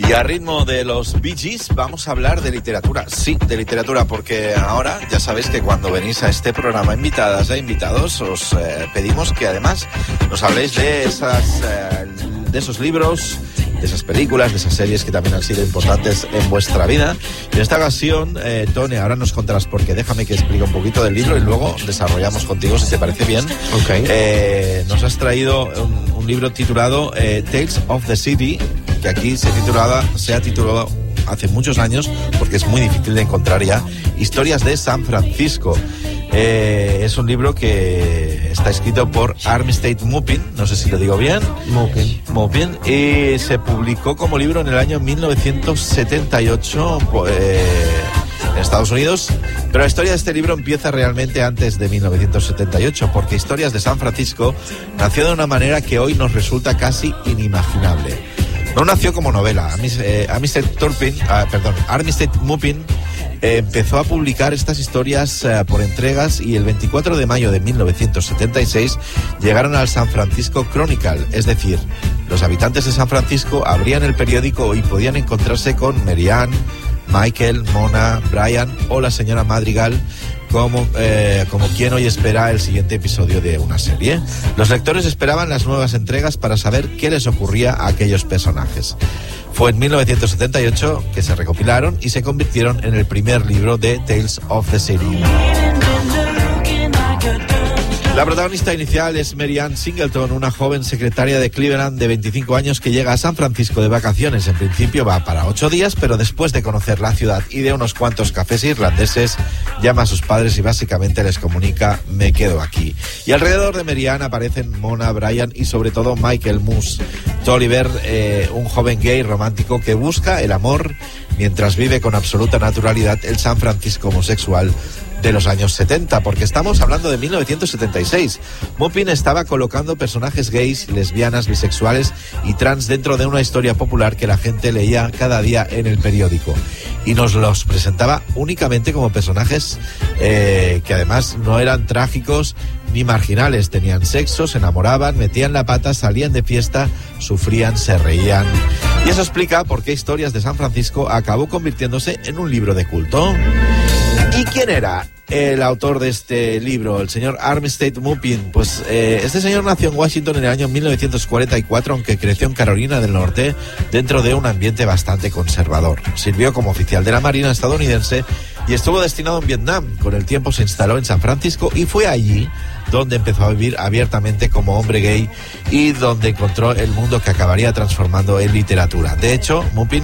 Y a ritmo de los Bee Gees vamos a hablar de literatura. Sí, de literatura, porque ahora ya sabéis que cuando venís a este programa invitadas e invitados os pedimos que además nos habléis de esos libros, de esas películas, de esas series que también han sido importantes en vuestra vida. Y en esta ocasión, Tony, ahora nos contarás porque déjame que explique un poquito del libro y luego desarrollamos contigo, si te parece bien. Okay. Nos has traído un libro titulado Tales of the City, que aquí se ha titulado hace muchos años, porque es muy difícil de encontrar ya, Historias de San Francisco. Es un libro que está escrito por Armistead Maupin, no sé si lo digo bien. Maupin, y se publicó como libro en el año 1978 en Estados Unidos, pero la historia de este libro empieza realmente antes de 1978, porque Historias de San Francisco nació de una manera que hoy nos resulta casi inimaginable. No nació como novela. Armistead Maupin empezó a publicar estas historias por entregas y el 24 de mayo de 1976 llegaron al San Francisco Chronicle, es decir, los habitantes de San Francisco abrían el periódico y podían encontrarse con Mary Ann, Michael, Mona, Brian o la señora Madrigal como quien hoy espera el siguiente episodio de una serie. Los lectores esperaban las nuevas entregas para saber qué les ocurría a aquellos personajes. Fue en 1978 que se recopilaron y se convirtieron en el primer libro de Tales of the City. La protagonista inicial es Mary Ann Singleton, una joven secretaria de Cleveland de 25 años que llega a San Francisco de vacaciones. En principio va para 8 días, pero después de conocer la ciudad y de unos cuantos cafés irlandeses, llama a sus padres y básicamente les comunica: me quedo aquí. Y alrededor de Mary Ann aparecen Mona, Brian y sobre todo Michael Moose Tolliver, un joven gay romántico que busca el amor mientras vive con absoluta naturalidad el San Francisco homosexual de los años 70, porque estamos hablando de 1976. Maupin estaba colocando personajes gays, lesbianas, bisexuales y trans dentro de una historia popular que la gente leía cada día en el periódico, y nos los presentaba únicamente como personajes que además no eran trágicos ni marginales. Tenían sexo, se enamoraban, metían la pata, salían de fiesta, sufrían, se reían. Y eso explica por qué Historias de San Francisco acabó convirtiéndose en un libro de culto. ¿Y quién era el autor de este libro? El señor Armistead Maupin. Pues este señor nació en Washington en el año 1944, aunque creció en Carolina del Norte dentro de un ambiente bastante conservador. Sirvió como oficial de la Marina estadounidense y estuvo destinado en Vietnam. Con el tiempo se instaló en San Francisco y fue allí donde empezó a vivir abiertamente como hombre gay y donde encontró el mundo que acabaría transformando en literatura. De hecho, Maupin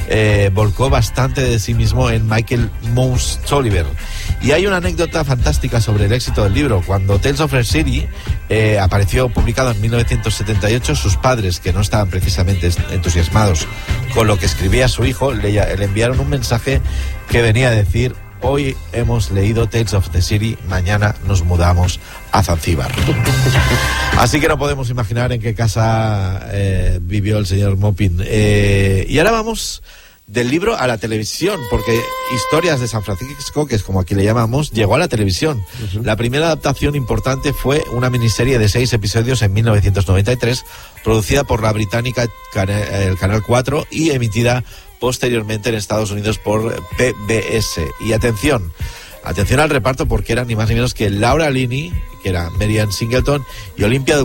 volcó bastante de sí mismo en Michael Moose Tolliver. Y hay una anécdota fantástica sobre el éxito del libro. Cuando Tales of the City apareció publicado en 1978, sus padres, que no estaban precisamente entusiasmados con lo que escribía su hijo, le enviaron un mensaje que venía a decir: hoy hemos leído Tales of the City, mañana nos mudamos a Zanzíbar. Así que no podemos imaginar en qué casa vivió el señor Maupin. Y ahora vamos del libro a la televisión, porque Historias de San Francisco, que es como aquí le llamamos, llegó a la televisión. La primera adaptación importante fue una miniserie de 6 episodios en 1993, producida por la británica el Canal 4 y emitida posteriormente en Estados Unidos por PBS. Y atención al reparto, porque eran ni más ni menos que Laura Linney, que era Mary Ann Singleton, y Olympia